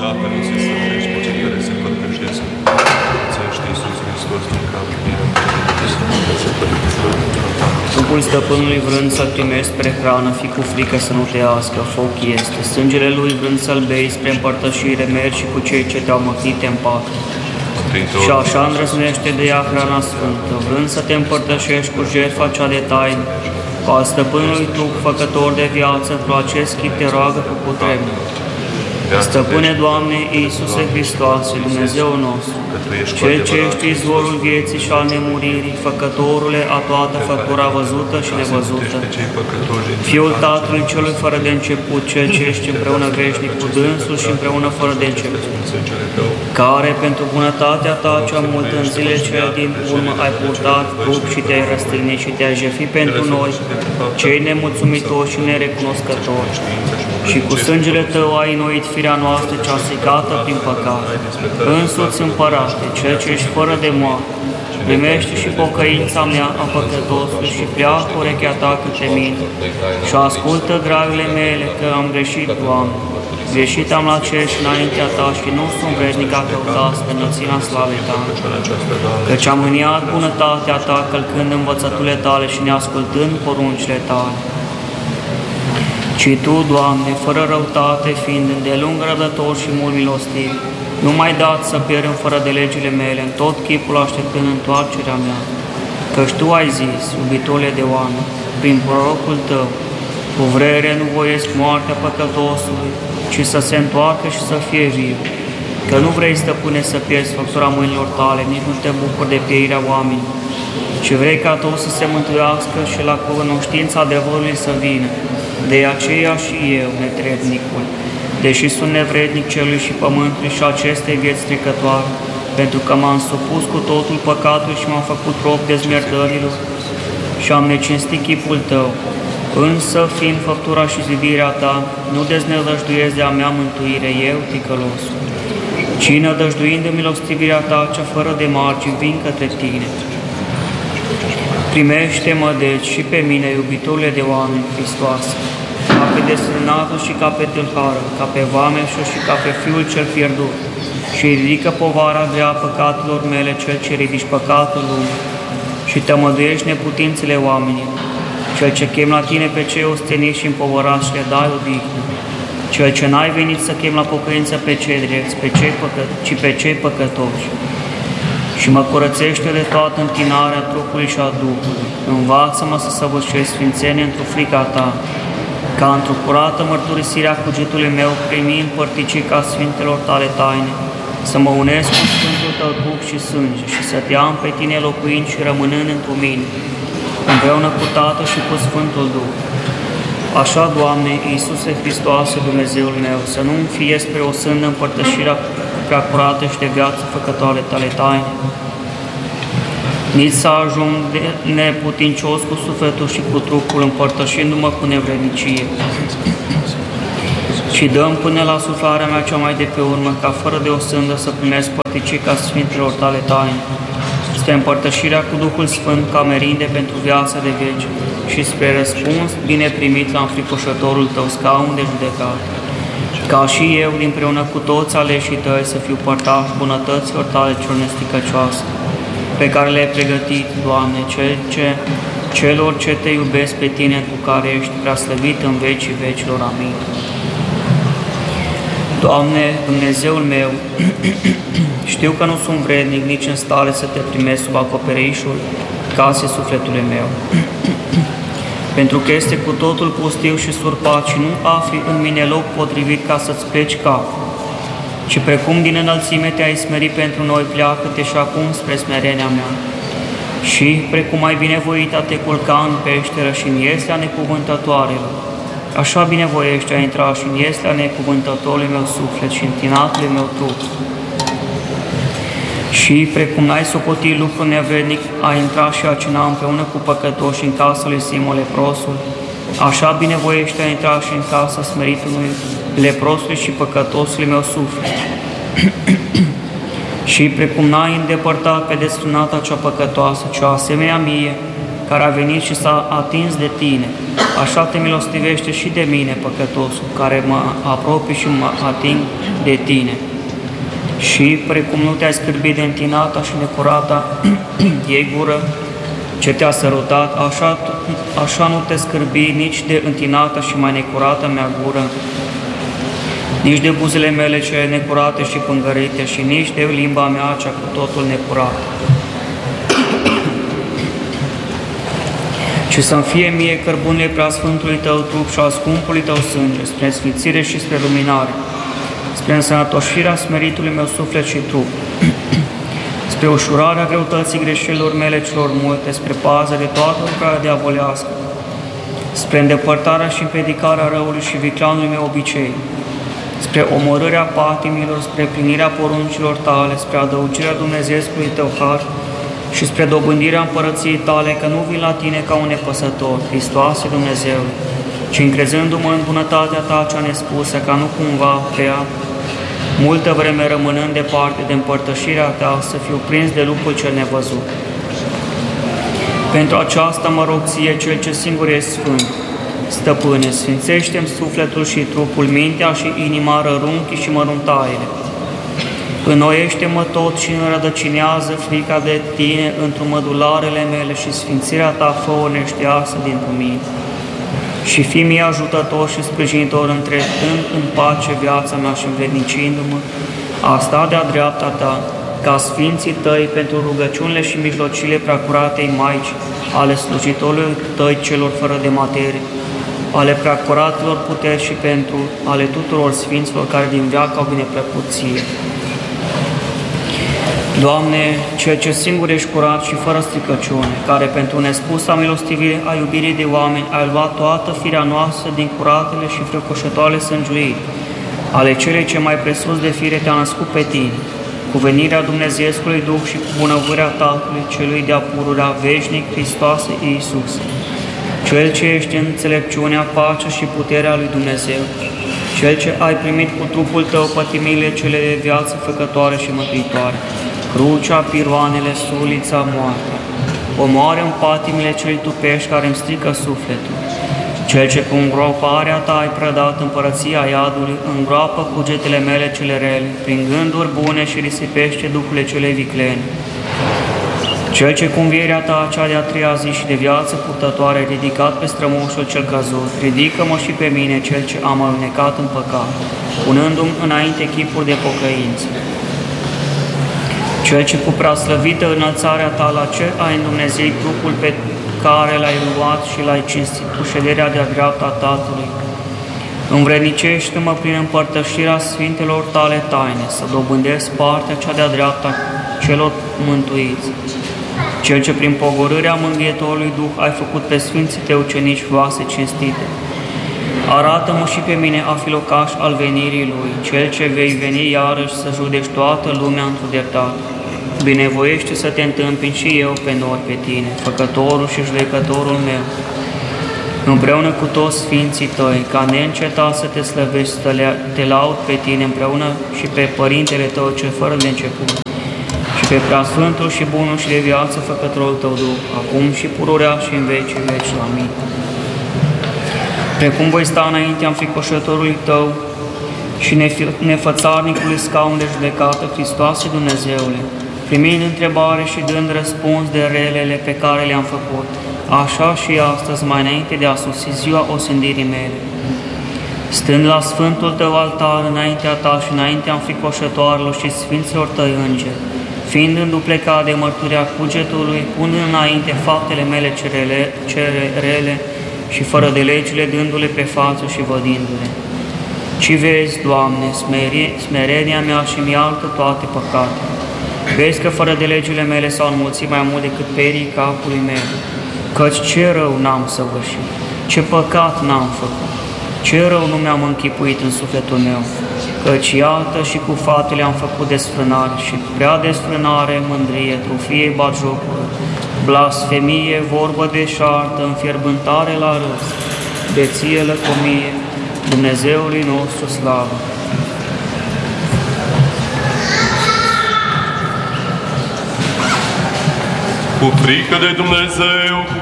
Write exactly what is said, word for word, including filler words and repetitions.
apele se sfântești, pe cei care se părtășesc. Țăiește Iisus Hristos din capul meu, Trupul Stăpânului vrând să-L primești spre hrană, fi cu frică să nu te iască, foc este. Sângele Lui vrând să-L bei spre împărtășire, mergi și cu cei ce te-au măcnit te împacă. Și așa îndrăznește de ea hrana sfântă, vrând să te împărtășești cu jertfa cea de taină, cu al Stăpânului trup, făcător de viață, pentru acest chip te roagă cu putere. Stăpâne, Doamne, Iisuse Hristoase, Dumnezeu nostru, Cel ce ești izvorul vieții și al nemuririi, Făcătorule a toată făptura văzută și nevăzută, Fiul Tatălui Celui fără de început, Cel ce ești împreună veșnic cu dânsul și împreună fără de început, care, pentru bunătatea Ta cea multă în zile cele din urmă, ai purtat trup și te-ai răstignit și te-ai jertfit pentru noi, cei nemulțumitori și nerecunoscători, și cu sângele Tău ai înnoit firea noastră cea secată prin păcat. Însuți, Împărate, Cel ce ești fără de moarte, primește și pocăința mea a păcătosului și pleacă urechea Ta către mine și ascultă, dragile mele, că am greșit, Doamne. Greșit am la cer și înaintea Ta și nu sunt vrednic a căuta spănățimea slavei Tale, căci am mâniat bunătatea Ta călcând învățăturile Tale și neascultând poruncile Tale. Ci Tu, Doamne, fără răutate, fiind îndelung răbdător și mult milostiv, nu m-ai dat să pierd fără de legile mele, în tot chipul așteptând întoarcerea mea. Căci Tu ai zis, iubitule de oameni, prin prorocul Tău, cu vrere nu voiesc moartea păcătosului, ci să se întoarcă și să fie viu. Că nu vrei, Stăpâne, să pierzi făptura mâinilor Tale, nici nu te bucuri de pieirea oamenilor, ci vrei ca toți să se mântuiască și la cunoștința adevărului să vină. De aceea și eu, netrebnicul, deși sunt nevrednic celui și pământului și acestei vieți trecătoare, pentru că m-am supus cu totul păcatului și m-am făcut rob dezmierdărilor și am necinstit chipul Tău, însă, fiind făptura și zidirea Ta, nu deznădăjduiesc de a mea mântuire eu, ticălosul, ci nădăjduind de milostivirea Ta, cea fără de margini, vin către Tine. Primește-mă, deci, și pe mine, iubitorile de oameni, Hristoase, ca pe desfrânatul și ca pe tâlharul, ca pe vameșul și ca pe fiul cel pierdut, și ridică povara grea păcatelor mele, Cel ce ridici păcatul lumii, și tămăduiești neputințele oamenilor, Cel ce chem la Tine pe cei osteniți și împovărați și le dai odihnă, Cel ce n-ai venit să chem la pocăință pe cei drepți, pe cei păcă... ci pe cei păcătoși, și mă curățește de toată întinarea trupului și a Duhului. Învață-mă să săvârșesc sfințenie într-o frica Ta, ca într-o curată mărturisirea cugetului meu, primind părticica Sfintelor Tale taine, să mă unesc cu Sfântul Tău trup și sânge și să Te am pe Tine locuind și rămânând într mine, împreună cu Tatăl și cu Sfântul Duh. Așa, Doamne, Iisuse Hristoase, Dumnezeul meu, să nu-mi fie spre o sândă împărtășirea prea curată și de viață făcătoare Tale taine, nici să ajung de neputincios cu sufletul și cu trupul, împărtășindu-mă cu nevrednicie. Și dăm până la suflarea mea cea mai de pe urmă, ca fără de o sândă să primesc părticica Sfintelor Tale taine, spre împărtășirea cu Duhul Sfânt ca merinde pentru viața de veci și spre răspuns bine primit la înfricoșătorul Tău scaun de judecată, ca și eu, dinpreună cu toți aleșii Tăi, să fiu părtaș bunătăților Tale cel nesticăcioase, pe care le-ai pregătit, Doamne, cel ce, celor ce Te iubesc pe Tine, cu care ești preaslăvit în vecii vecilor. Amin. Doamne, Dumnezeul meu, știu că nu sunt vrednic nici în stare să Te primesc sub acoperișul casei sufletului meu, pentru că este cu totul pustiu și surpat și nu afli în mine loc potrivit ca să-ți pleci capul, ci precum din înălțime Te-ai smerit pentru noi, pleacă-te și acum spre smerenia mea. Și precum ai binevoit a Te culca în peșteră și în ieslea necuvântătoarelor, așa binevoiește a intra și în ieslea necuvântătorului meu suflet și întinatului meu trup. Și precum n-ai socotit lucru nevrednic a intra și a cina împreună cu păcătoși în casa lui Simon leprosul, așa binevoiește a intra și în casa smeritului leprosului și păcătosului meu suflet. Și precum n-ai îndepărtat pe desfrânata cea păcătoasă, cea asemenea mie, care a venit și s-a atins de Tine, așa te milostivește și de mine, păcătosul, care mă apropii și mă ating de tine. Și, precum nu te-ai scârbit de întinata și necurata ei gură ce te-a sărutat, așa, așa nu te scârbi nici de întinata și mai necurată mea gură, nici de buzele mele cele necurate și pângărite, și nici de limba mea cea cu totul necurată. Ci să-mi fie mie cărbunele preasfântului Tău trup și al scumpului Tău sânge, spre sfințire și spre luminare, spre însănătoșirea smeritului meu suflet și trup, spre ușurarea greutății greșelilor mele celor multe, spre pază de toată lucrarea diavolească, spre îndepărtarea și împiedicarea răului și vicleanului meu obicei, spre omorârea patimilor, spre plinirea poruncilor Tale, spre adăugirea Dumnezeescului Tău har și spre dobândirea împărăției Tale, că nu vin la Tine ca un nepăsător, Hristoase Dumnezeu, ci încrezându-mă în bunătatea Ta cea nespusă, ca nu cumva prea multă vreme rămânând departe de împărtășirea Ta, să fiu prins de lupul cel nevăzut. Pentru aceasta mă rog Ție, Cel ce singur ești sfânt, Stăpâne, sfințește-mi sufletul și trupul, mintea și inima, rărunchii și măruntaiele. Înnoiește-mă tot și înrădăcinează frica de Tine într-o mădularele mele și sfințirea Ta fă-o neșteasă dintr-un mine. Și fii mie ajutător și sprijinitor, întretând în pace viața mea și învrednicindu-mă a sta de-a dreapta Ta, ca sfinții Tăi, pentru rugăciunile și mijlocile preacuratei Maici, ale slujitorilor Tăi celor fără de materie, ale preacuratelor puteri și pentru ale tuturor sfinților care din veac au bineplăcut Ție. Doamne, Cel ce singur ești curat și fără stricăciune, care pentru nespusa milostivire a iubirii de oameni ai luat toată firea noastră din curatele și fricoșătoare sângiuiri, ale celei ce mai presus de fire te-a născut pe Tine, cu venirea Dumnezeescului Duh și cu bunăvoirea Tatălui Celui de-a pururea veșnic, Hristoase Iisus, Cel ce ești în înțelepciunea, pacea și puterea lui Dumnezeu, Cel ce ai primit cu trupul Tău pătimile cele de viață făcătoare și mântuitoare, crucea, piroanele, sulița, moartea. Omoară în patimile celui tupești care îmi strică sufletul. Cel ce cu îngroparea Ta ai prădat împărăția iadului, îngroapă cugetele mele cele rele, prin gânduri bune și risipește duhurile cele viclene. Cel ce cu învierea Ta, cea de-a treia zi și de viață purtătoare, ridicat pe strămoșul cel căzut, ridică-mă și pe mine, Cel ce am alunecat în păcat, punându-mi înainte chipuri de pocăință. Cel ce cu preaslăvită înălțarea Ta la cer ai îndumnezeit trupul pe care L-ai luat și L-ai cinstit cu șederea de-a dreapta Tatălui, învrednicește-mă prin împărtășirea Sfintelor Tale taine, să dobândesc partea cea de-a dreapta celor mântuiți. Cel ce prin pogorârea Mângâietorului Duh ai făcut pe Sfinții Tăi ucenici vase cinstite, arată-mă și pe mine a fi locaș al venirii Lui, Cel ce vei veni iarăși să judeci toată lumea într-o dreptate. Binevoiește să Te întâmpin și eu pe nori pe Tine, Făcătorul și Judecătorul meu, împreună cu toți Sfinții Tăi, ca neîncetat să Te slăvești, să Te laud pe Tine împreună și pe Părintele Tău cel fără de început, și pe Preasfântul și Bunul și de viață Făcătorul Tău Duh, acum și pururea și în vecii veci. Amin. Precum voi sta înaintea înfricoșătorului Tău și nefățarnicului scaun de judecată, Hristoase Dumnezeule, primind întrebare și dând răspuns de relele pe care le-am făcut, așa și astăzi, mai înainte de a sosi ziua osândirii mele. Stând la Sfântul Tău altar, înaintea Ta și înaintea înfricoșătoarelor și Sfinților Tăi îngeri, fiind înduplecat de mărturia cugetului, pun înainte faptele mele cerele, cerele și fără de legile, dându-le pe față și vădindu-le. Ci vezi, Doamne, smerenia mea și mi-iartă toate păcatele. Vezi că fără de legile mele s-au înmulțit mai mult decât perii capului meu, căci ce rău n-am săvârșit, ce păcat n-am făcut, ce rău nu mi-am închipuit în sufletul meu, căci iată și cu faptele am făcut desfrânare și prea desfrânare, mândrie, trufie, batjocură, blasfemie, vorbă deșartă, înfierbântare la râs, de Ție lăcomie, Dumnezeului nostru slavă. Cu frică de Dumnezeu,